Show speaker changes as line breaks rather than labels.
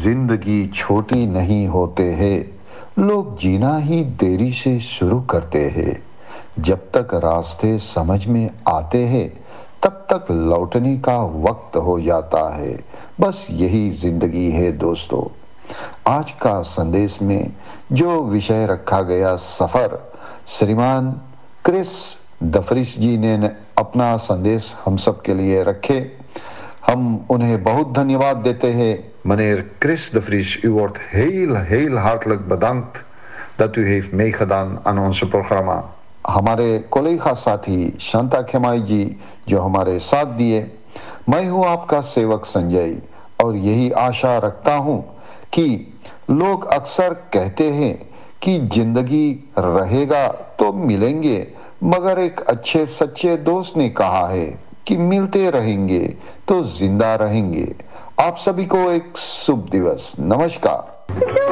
जिंदगी छोटी नहीं होते हैं, लोग जीना ही देरी से शुरू करते हैं। जब तक रास्ते समझ में आते हैं तब तक लौटने का वक्त हो जाता है। बस यही जिंदगी है दोस्तों। आज का संदेश में जो विषय रखा गया सफर, श्रीमान क्रिस दफरिस जी ने अपना संदेश हम सब के लिए रखे। हम उन्हें बहुत धन्यवाद देते हैं। Meneer Chris de Vries, u wordt heel hartelijk bedankt dat u heeft meegedaan aan onze programma. हमारे कोलेखा साथी शांता खेमाई जी जो हमारे साथ दिए। मैं हूं आपका सेवक संजय और यही आशा रखता हूं कि लोग अक्सर कहते हैं कि जिंदगी रहेगा तो मिलेंगे, मगर एक अच्छे सच्चे दोस्त ने कहा है कि मिलते रहेंगे तो जिंदा रहेंगे। आप सभी को एक शुभ दिवस। नमस्कार।